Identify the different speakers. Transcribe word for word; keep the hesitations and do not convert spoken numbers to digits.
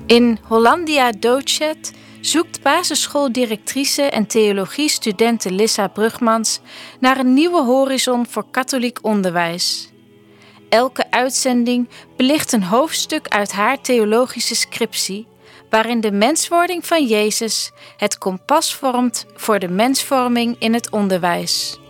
Speaker 1: In Hollandia Docet zoekt basisschooldirectrice en theologiestudente Lissa Brugmans naar een nieuwe horizon voor katholiek onderwijs. Elke uitzending belicht een hoofdstuk uit haar theologische scriptie, waarin de menswording van Jezus het kompas vormt voor de mensvorming in het onderwijs.